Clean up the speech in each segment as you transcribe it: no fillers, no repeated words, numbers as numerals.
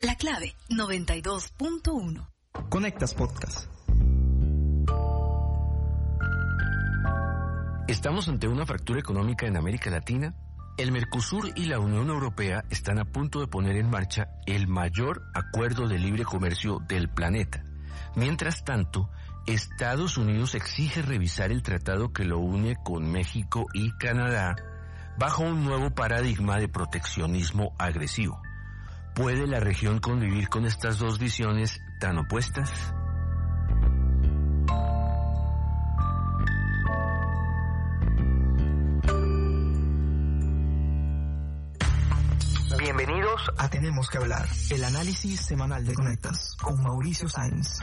La Clave 92.1. Conectas Podcast. ¿Estamos ante una fractura económica en América Latina? El Mercosur y la Unión Europea están a punto de poner en marcha el mayor acuerdo de libre comercio del planeta. Mientras tanto, Estados Unidos exige revisar el tratado que lo une con México y Canadá bajo un nuevo paradigma de proteccionismo agresivo. ¿Puede la región convivir con estas dos visiones tan opuestas? Bienvenidos a Tenemos que hablar, el análisis semanal de Conectas, con Mauricio Sáenz.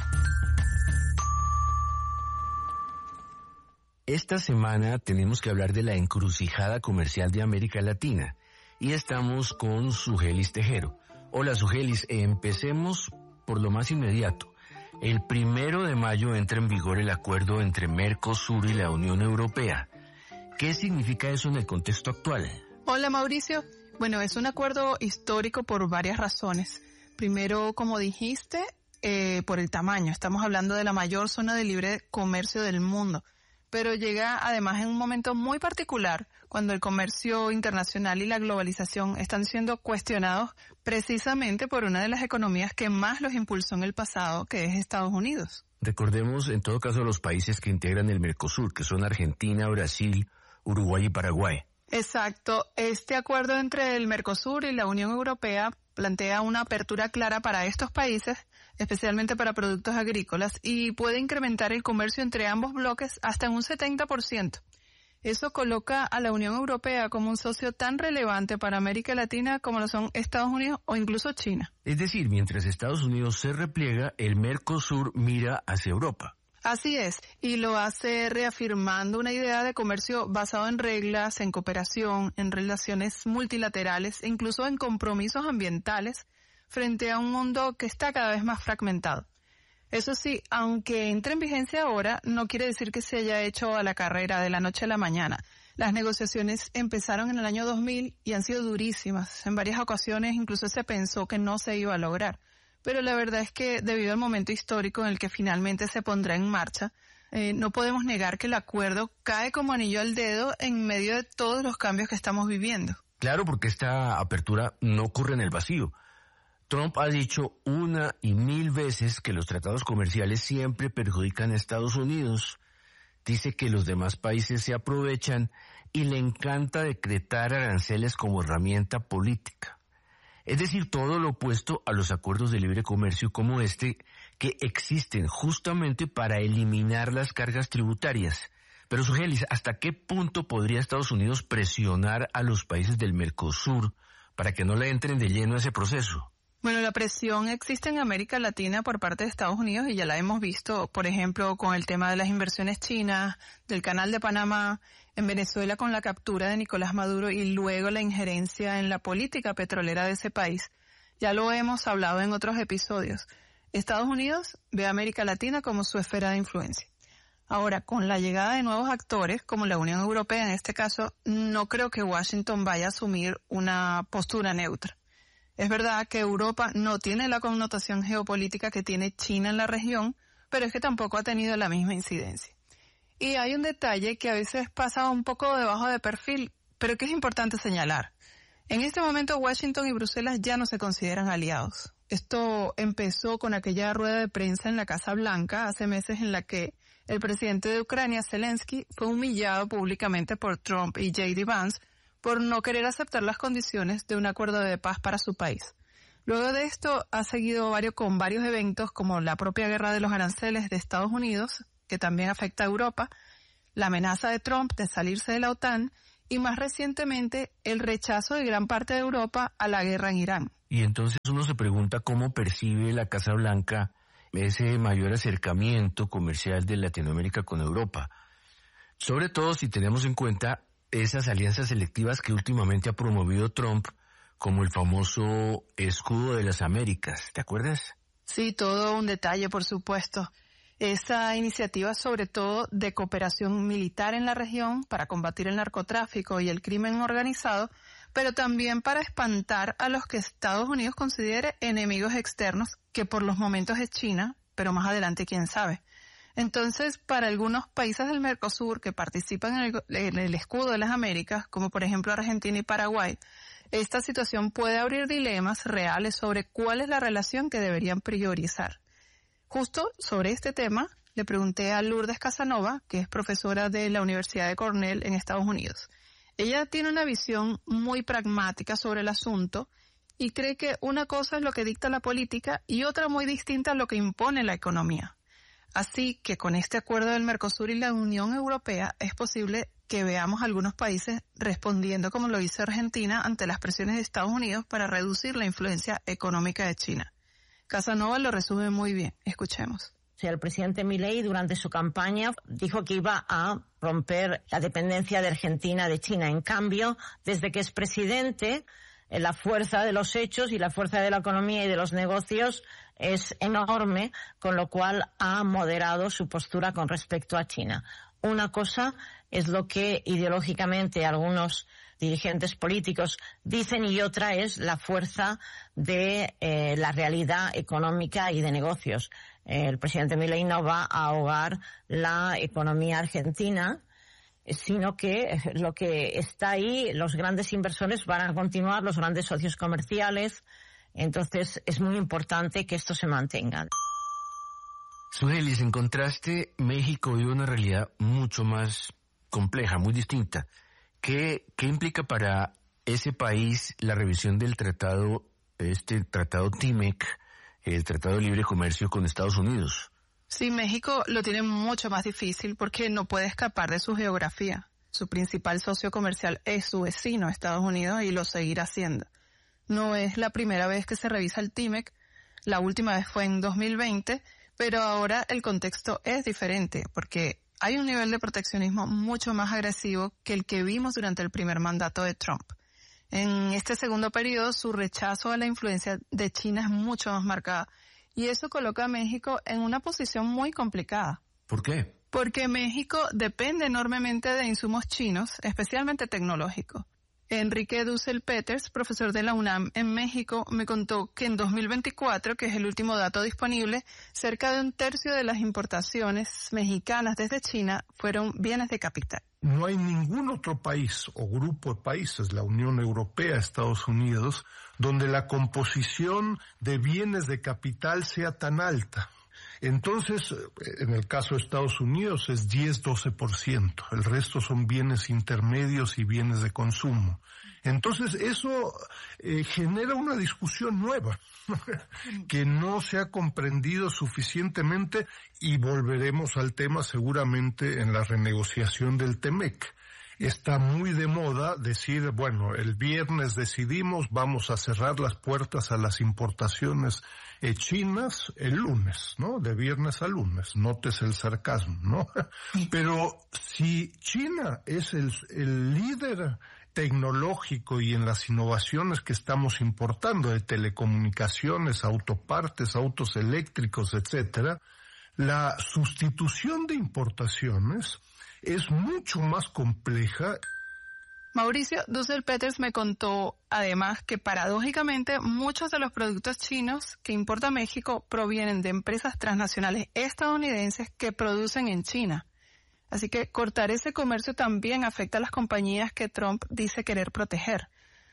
Esta semana tenemos que hablar de la encrucijada comercial de América Latina y estamos con Sugelis Tejero. Hola Sugelis, empecemos por lo más inmediato. El 1 de mayo entra en vigor el acuerdo entre Mercosur y la Unión Europea. ¿Qué significa eso en el contexto actual? Hola Mauricio. Bueno, es un acuerdo histórico por varias razones. Primero, como dijiste, por el tamaño. Estamos hablando de la mayor zona de libre comercio del mundo. Pero llega además en un momento muy particular, cuando el comercio internacional y la globalización están siendo cuestionados precisamente por una de las economías que más los impulsó en el pasado, que es Estados Unidos. Recordemos en todo caso los países que integran el Mercosur, que son Argentina, Brasil, Uruguay y Paraguay. Exacto. Este acuerdo entre el Mercosur y la Unión Europea plantea una apertura clara para estos países, especialmente para productos agrícolas, y puede incrementar el comercio entre ambos bloques hasta en un 70%. Eso coloca a la Unión Europea como un socio tan relevante para América Latina como lo son Estados Unidos o incluso China. Es decir, mientras Estados Unidos se repliega, el Mercosur mira hacia Europa. Así es, y lo hace reafirmando una idea de comercio basado en reglas, en cooperación, en relaciones multilaterales e incluso en compromisos ambientales frente a un mundo que está cada vez más fragmentado. Eso sí, aunque entre en vigencia ahora, no quiere decir que se haya hecho a la carrera de la noche a la mañana. Las negociaciones empezaron en el año 2000 y han sido durísimas. En varias ocasiones incluso se pensó que no se iba a lograr. Pero la verdad es que debido al momento histórico en el que finalmente se pondrá en marcha, no podemos negar que el acuerdo cae como anillo al dedo en medio de todos los cambios que estamos viviendo. Claro, porque esta apertura no ocurre en el vacío. Trump ha dicho 1 y 1000 veces que los tratados comerciales siempre perjudican a Estados Unidos. Dice que los demás países se aprovechan y le encanta decretar aranceles como herramienta política. Es decir, todo lo opuesto a los acuerdos de libre comercio como este, que existen justamente para eliminar las cargas tributarias. Pero Sugelis, ¿hasta qué punto podría Estados Unidos presionar a los países del Mercosur para que no le entren de lleno a ese proceso? Bueno, la presión existe en América Latina por parte de Estados Unidos y ya la hemos visto, por ejemplo, con el tema de las inversiones chinas, del Canal de Panamá, en Venezuela con la captura de Nicolás Maduro y luego la injerencia en la política petrolera de ese país. Ya lo hemos hablado en otros episodios. Estados Unidos ve a América Latina como su esfera de influencia. Ahora, con la llegada de nuevos actores, como la Unión Europea en este caso, no creo que Washington vaya a asumir una postura neutra. Es verdad que Europa no tiene la connotación geopolítica que tiene China en la región, pero es que tampoco ha tenido la misma incidencia. Y hay un detalle que a veces pasa un poco debajo de perfil, pero que es importante señalar. En este momento Washington y Bruselas ya no se consideran aliados. Esto empezó con aquella rueda de prensa en la Casa Blanca hace meses en la que el presidente de Ucrania, Zelensky, fue humillado públicamente por Trump y J.D. Vance por no querer aceptar las condiciones de un acuerdo de paz para su país. Luego de esto ha seguido con varios eventos como la propia guerra de los aranceles de Estados Unidos, que también afecta a Europa, la amenaza de Trump de salirse de la OTAN y más recientemente el rechazo de gran parte de Europa a la guerra en Irán. Y entonces uno se pregunta cómo percibe la Casa Blanca ese mayor acercamiento comercial de Latinoamérica con Europa, sobre todo si tenemos en cuenta esas alianzas selectivas que últimamente ha promovido Trump, como el famoso escudo de las Américas, ¿te acuerdas? Sí, todo un detalle, por supuesto. Esa iniciativa, sobre todo de cooperación militar en la región para combatir el narcotráfico y el crimen organizado, pero también para espantar a los que Estados Unidos considere enemigos externos, que por los momentos es China, pero más adelante quién sabe. Entonces, para algunos países del Mercosur que participan en el escudo de las Américas, como por ejemplo Argentina y Paraguay, esta situación puede abrir dilemas reales sobre cuál es la relación que deberían priorizar. Justo sobre este tema, le pregunté a Lourdes Casanova, que es profesora de la Universidad de Cornell en Estados Unidos. Ella tiene una visión muy pragmática sobre el asunto y cree que una cosa es lo que dicta la política y otra muy distinta es lo que impone la economía. Así que con este acuerdo del Mercosur y la Unión Europea es posible que veamos algunos países respondiendo como lo hizo Argentina ante las presiones de Estados Unidos para reducir la influencia económica de China. Casanova lo resume muy bien. Escuchemos. El presidente Milei durante su campaña dijo que iba a romper la dependencia de Argentina de China. En cambio, desde que es presidente, la fuerza de los hechos y la fuerza de la economía y de los negocios es enorme, con lo cual ha moderado su postura con respecto a China. Una cosa es lo que ideológicamente algunos dirigentes políticos dicen y otra es la fuerza de la realidad económica y de negocios. El presidente Milei no va a ahogar la economía argentina, sino que lo que está ahí, los grandes inversores van a continuar, los grandes socios comerciales. Entonces es muy importante que esto se mantenga. Sugelis, en contraste, México vive una realidad mucho más compleja, muy distinta. ¿Qué implica para ese país la revisión del tratado, este tratado TIMEC, el Tratado de Libre Comercio con Estados Unidos? Sí, México lo tiene mucho más difícil porque no puede escapar de su geografía. Su principal socio comercial es su vecino, Estados Unidos, y lo seguirá haciendo. No es la primera vez que se revisa el TIMEC, la última vez fue en 2020, pero ahora el contexto es diferente porque hay un nivel de proteccionismo mucho más agresivo que el que vimos durante el primer mandato de Trump. En este segundo periodo, su rechazo a la influencia de China es mucho más marcada y eso coloca a México en una posición muy complicada. ¿Por qué? Porque México depende enormemente de insumos chinos, especialmente tecnológicos. Enrique Dussel-Peters, profesor de la UNAM en México, me contó que en 2024, que es el último dato disponible, cerca de un tercio de las importaciones mexicanas desde China fueron bienes de capital. No hay ningún otro país o grupo de países, la Unión Europea, Estados Unidos, donde la composición de bienes de capital sea tan alta. Entonces, en el caso de Estados Unidos es 10-12%, el resto son bienes intermedios y bienes de consumo. Entonces, eso genera una discusión nueva que no se ha comprendido suficientemente y volveremos al tema seguramente en la renegociación del TEMEC. Está muy de moda decir, bueno, el viernes decidimos, vamos a cerrar las puertas a las importaciones chinas el lunes, ¿no? De viernes a lunes. Notes el sarcasmo, ¿no? Pero si China es el líder tecnológico y en las innovaciones que estamos importando de telecomunicaciones, autopartes, autos eléctricos, etcétera, la sustitución de importaciones es mucho más compleja. Mauricio Dussel-Peters me contó además que paradójicamente muchos de los productos chinos que importa México provienen de empresas transnacionales estadounidenses que producen en China. Así que cortar ese comercio también afecta a las compañías que Trump dice querer proteger.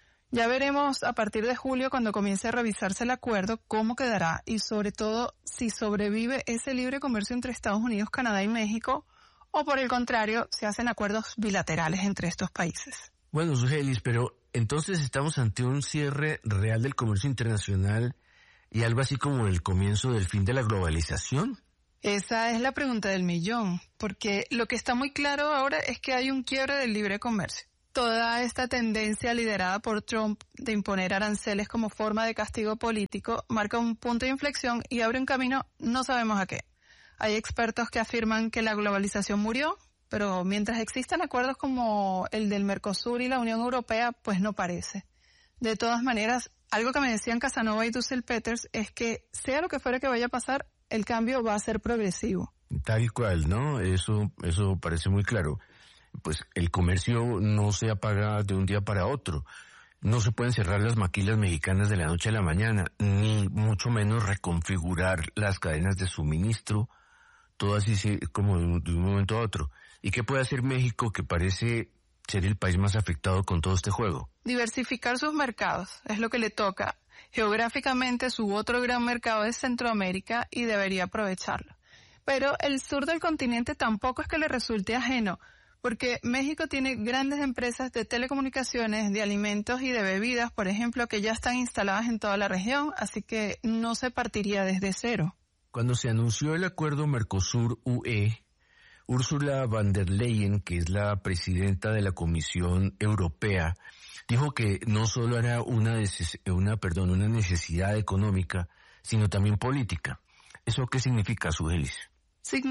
Ya veremos a partir de julio, cuando comience a revisarse el acuerdo, cómo quedará y sobre todo si sobrevive ese libre comercio entre Estados Unidos, Canadá y México, o por el contrario, se hacen acuerdos bilaterales entre estos países. Bueno, Sugelis, pero entonces estamos ante un cierre real del comercio internacional y algo así como el comienzo del fin de la globalización. Esa es la pregunta del millón, porque lo que está muy claro ahora es que hay un quiebre del libre comercio. Toda esta tendencia liderada por Trump de imponer aranceles como forma de castigo político marca un punto de inflexión y abre un camino no sabemos a qué. Hay expertos que afirman que la globalización murió, pero mientras existan acuerdos como el del Mercosur y la Unión Europea, pues no parece. De todas maneras, algo que me decían Casanova y Dussel-Peters es que sea lo que fuera que vaya a pasar, el cambio va a ser progresivo. Tal cual, ¿no? Eso parece muy claro. Pues el comercio no se apaga de un día para otro. No se pueden cerrar las maquilas mexicanas de la noche a la mañana, ni mucho menos reconfigurar las cadenas de suministro, todo así como de un momento a otro. ¿Y qué puede hacer México, que parece ser el país más afectado con todo este juego? Diversificar sus mercados es lo que le toca. Geográficamente, su otro gran mercado es Centroamérica y debería aprovecharlo. Pero el sur del continente tampoco es que le resulte ajeno, porque México tiene grandes empresas de telecomunicaciones, de alimentos y de bebidas, por ejemplo, que ya están instaladas en toda la región, así que no se partiría desde cero. Cuando se anunció el acuerdo Mercosur-UE, Ursula von der Leyen, que es la presidenta de la Comisión Europea, dijo que no solo era una necesidad económica, sino también política. ¿Eso qué significa, Sugelis?